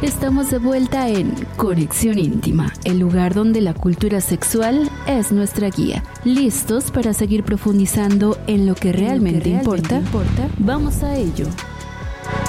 Estamos de vuelta en Conexión Íntima, el lugar donde la cultura sexual es nuestra guía. ¿Listos para seguir profundizando en lo que realmente importa? Vamos a ello.